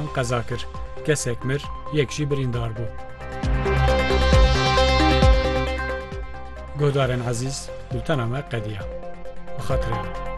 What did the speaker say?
Kurdistan qeza kir. Kesek mir, yek jî birîndar bû. Guhdarên ezîz, bultena me qediya. Bi xatirê.